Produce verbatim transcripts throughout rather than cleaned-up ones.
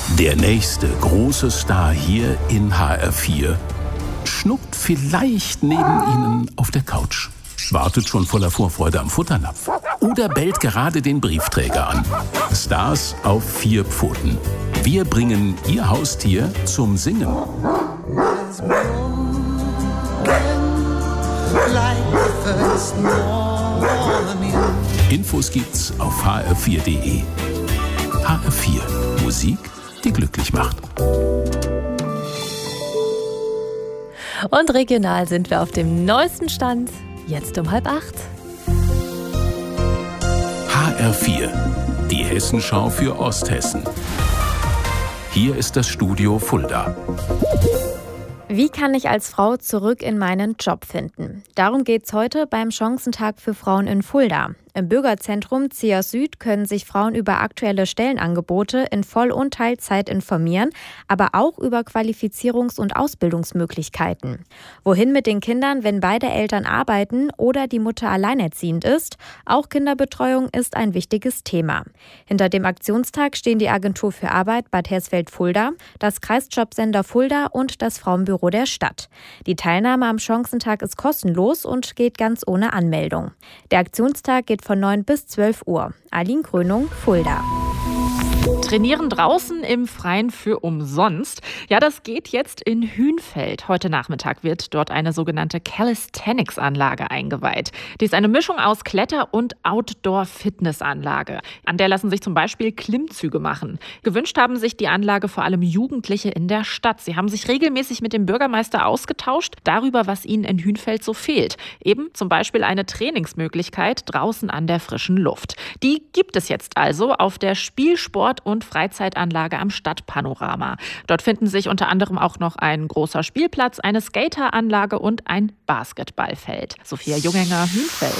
Der nächste große Star hier in H R vier schnuckt vielleicht neben Ihnen auf der Couch, wartet schon voller Vorfreude am Futternapf oder bellt gerade den Briefträger an. Stars auf vier Pfoten. Wir bringen Ihr Haustier zum Singen. Infos gibt's auf h r vier punkt d e. H R vier. Musik, die glücklich macht. Und regional sind wir auf dem neuesten Stand. Jetzt um halb acht. H R vier. Die Hessenschau für Osthessen. Hier ist das Studio Fulda. Wie kann ich als Frau zurück in meinen Job finden? Darum geht's heute beim Chancentag für Frauen in Fulda. Im Bürgerzentrum C I A S Süd können sich Frauen über aktuelle Stellenangebote in Voll- und Teilzeit informieren, aber auch über Qualifizierungs- und Ausbildungsmöglichkeiten. Wohin mit den Kindern, wenn beide Eltern arbeiten oder die Mutter alleinerziehend ist? Auch Kinderbetreuung ist ein wichtiges Thema. Hinter dem Aktionstag stehen die Agentur für Arbeit Bad Hersfeld-Fulda, das Kreisjobcenter Fulda und das Frauenbüro der Stadt. Die Teilnahme am Chancentag ist kostenlos und geht ganz ohne Anmeldung. Der Aktionstag geht von neun bis zwölf Uhr. Aline Krönung, Fulda. Trainieren draußen im Freien für umsonst. Ja, das geht jetzt in Hünfeld. Heute Nachmittag wird dort eine sogenannte Calisthenics-Anlage eingeweiht. Die ist eine Mischung aus Kletter- und Outdoor-Fitness-Anlage. An der lassen sich zum Beispiel Klimmzüge machen. Gewünscht haben sich die Anlage vor allem Jugendliche in der Stadt. Sie haben sich regelmäßig mit dem Bürgermeister ausgetauscht darüber, was ihnen in Hünfeld so fehlt. Eben zum Beispiel eine Trainingsmöglichkeit draußen an der frischen Luft. Die gibt es jetzt also auf der Spielsport- und Freizeitanlage am Stadtpanorama. Dort finden sich unter anderem auch noch ein großer Spielplatz, eine Skateranlage und ein Basketballfeld. Sophia Jungenger, Hünfeld.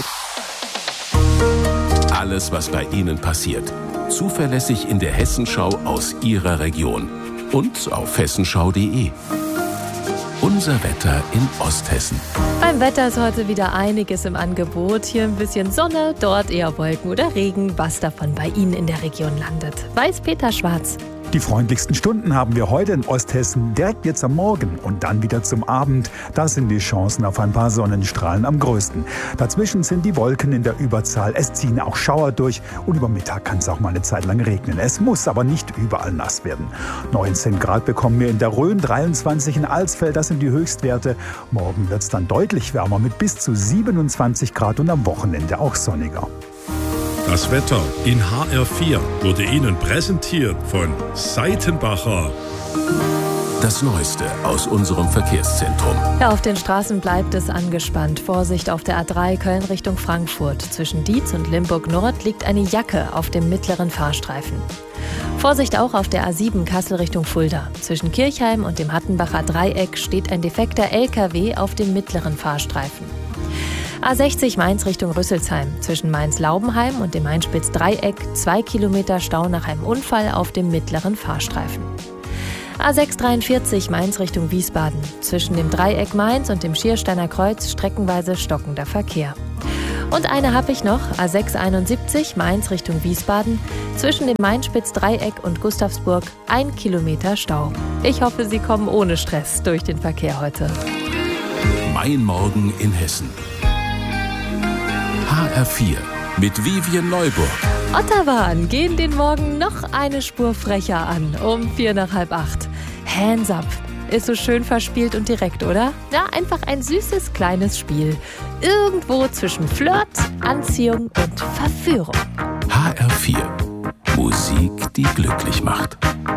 Alles, was bei Ihnen passiert. Zuverlässig in der Hessenschau aus Ihrer Region. Und auf hessenschau punkt d e. Unser Wetter in Osthessen. Beim Wetter ist heute wieder einiges im Angebot. Hier ein bisschen Sonne, dort eher Wolken oder Regen, was davon bei Ihnen in der Region landet. Weiß Peter Schwarz. Die freundlichsten Stunden haben wir heute in Osthessen, direkt jetzt am Morgen und dann wieder zum Abend. Da sind die Chancen auf ein paar Sonnenstrahlen am größten. Dazwischen sind die Wolken in der Überzahl. Es ziehen auch Schauer durch und über Mittag kann es auch mal eine Zeit lang regnen. Es muss aber nicht überall nass werden. neunzehn Grad bekommen wir in der Rhön, dreiundzwanzig in Alsfeld, das sind die Höchstwerte. Morgen wird es dann deutlich wärmer mit bis zu siebenundzwanzig Grad und am Wochenende auch sonniger. Das Wetter in H R vier wurde Ihnen präsentiert von Seitenbacher. Das Neueste aus unserem Verkehrszentrum. Ja, auf den Straßen bleibt es angespannt. Vorsicht auf der A drei Köln Richtung Frankfurt. Zwischen Dietz und Limburg Nord liegt eine Jacke auf dem mittleren Fahrstreifen. Vorsicht auch auf der A sieben Kassel Richtung Fulda. Zwischen Kirchheim und dem Hattenbacher Dreieck steht ein defekter L K W auf dem mittleren Fahrstreifen. A sechzig Mainz Richtung Rüsselsheim. Zwischen Mainz-Laubenheim und dem Mainspitz-Dreieck zwei Kilometer Stau nach einem Unfall auf dem mittleren Fahrstreifen. A sechs dreiundvierzig Mainz Richtung Wiesbaden. Zwischen dem Dreieck Mainz und dem Schiersteiner Kreuz streckenweise stockender Verkehr. Und eine habe ich noch, A sechs einundsiebzig Mainz Richtung Wiesbaden. Zwischen dem Mainspitz-Dreieck und Gustavsburg ein Kilometer Stau. Ich hoffe, Sie kommen ohne Stress durch den Verkehr heute. Mein Morgen in Hessen. H R vier mit Vivian Neuburg. Otterwahn gehen den Morgen noch eine Spur frecher an, um vier nach halb acht. Hands up. Ist so schön verspielt und direkt, oder? Ja, einfach ein süßes, kleines Spiel. Irgendwo zwischen Flirt, Anziehung und Verführung. H R vier. Musik, die glücklich macht.